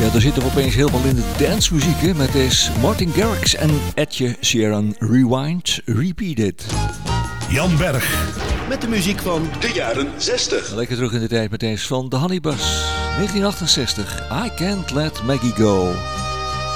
Ja, daar zitten we opeens helemaal in de dancemuziek, hè, met deze Martin Garrix en Etje Sheeran. Rewind, repeat it. Jan Berg met de muziek van de jaren 60. Lekker terug in de tijd met deze van de Honeybus. 1968, I Can't Let Maggie Go.